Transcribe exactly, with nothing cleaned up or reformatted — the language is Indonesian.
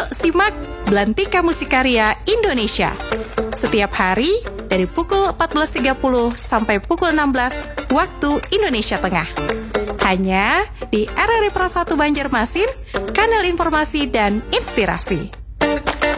Yuk simak Belantika Musikarya Indonesia. Setiap hari dari pukul empat belas tiga puluh sampai pukul enam belas waktu Indonesia Tengah. Hanya di R R I Pro satu Banjarmasin, kanal informasi dan inspirasi.